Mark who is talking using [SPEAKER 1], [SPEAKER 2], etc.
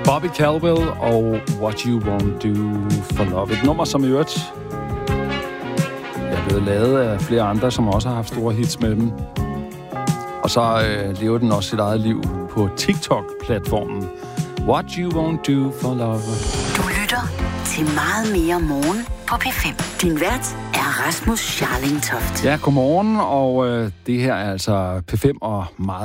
[SPEAKER 1] Bobby Caldwell og What You Won't Do for Love. Et nummer, som i øvrigt er blevet lavet af flere andre, som også har haft store hits med dem. Og så lever den også sit eget liv på TikTok-platformen. What You Won't Do for Love.
[SPEAKER 2] Du lytter til Meget Mere Morgen på P5. Din vært er Rasmus Scharling Toft.
[SPEAKER 1] Ja, godmorgen, og det her er altså P5 og meget